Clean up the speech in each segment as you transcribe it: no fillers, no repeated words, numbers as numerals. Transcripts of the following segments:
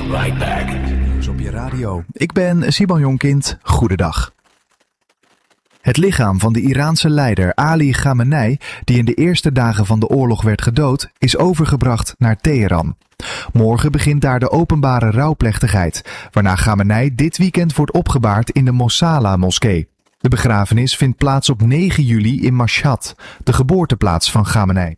right back. Nieuws op je radio. Ik ben Siban Jonkind. Goedendag. Het lichaam van de Iraanse leider Ali Khamenei, die in de eerste dagen van de oorlog werd gedood, is overgebracht naar Teheran. Morgen begint daar de openbare rouwplechtigheid, waarna Khamenei dit weekend wordt opgebaard in de Mossala-moskee. De begrafenis vindt plaats op 9 juli in Mashhad, de geboorteplaats van Khamenei.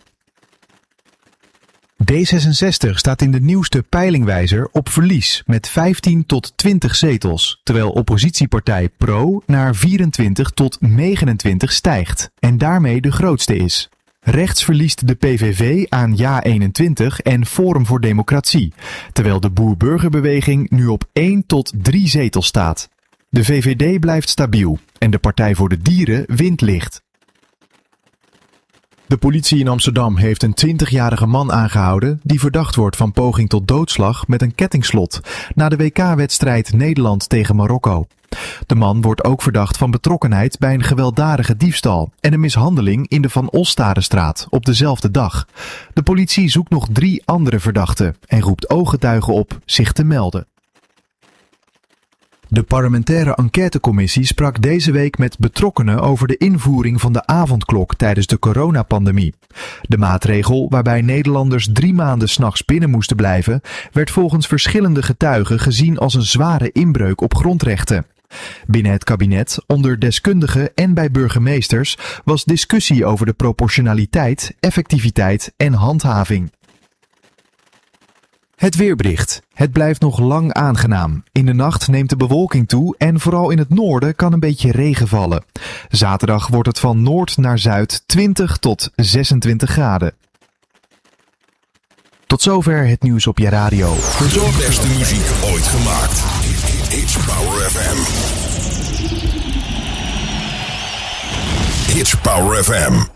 D66 staat in de nieuwste peilingwijzer op verlies met 15 tot 20 zetels, terwijl oppositiepartij PRO naar 24 tot 29 stijgt en daarmee de grootste is. Rechts verliest de PVV aan JA21 en Forum voor Democratie, terwijl de Boer-Burgerbeweging nu op 1 tot 3 zetels staat. De VVD blijft stabiel en de Partij voor de Dieren wint licht. De politie in Amsterdam heeft een 20-jarige man aangehouden die verdacht wordt van poging tot doodslag met een kettingslot na de WK-wedstrijd Nederland tegen Marokko. De man wordt ook verdacht van betrokkenheid bij een gewelddadige diefstal en een mishandeling in de Van Ostaadestraat op dezelfde dag. De politie zoekt nog 3 andere verdachten en roept ooggetuigen op zich te melden. De parlementaire enquêtecommissie sprak deze week met betrokkenen over de invoering van de avondklok tijdens de coronapandemie. De maatregel, waarbij Nederlanders 3 maanden 's nachts binnen moesten blijven, werd volgens verschillende getuigen gezien als een zware inbreuk op grondrechten. Binnen het kabinet, onder deskundigen en bij burgemeesters was discussie over de proportionaliteit, effectiviteit en handhaving. Het weerbericht. Het blijft nog lang aangenaam. In de nacht neemt de bewolking toe en vooral in het noorden kan een beetje regen vallen. Zaterdag wordt het van noord naar zuid 20 tot 26 graden. Tot zover het nieuws op je radio. De beste muziek ooit gemaakt. It's Power FM. It's Power FM.